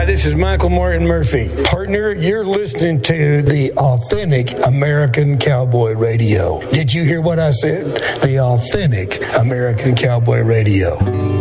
this is Michael Martin Murphy. Partner, you're listening to the Authentic American Cowboy Radio. Did you hear what I said? The Authentic American Cowboy Radio.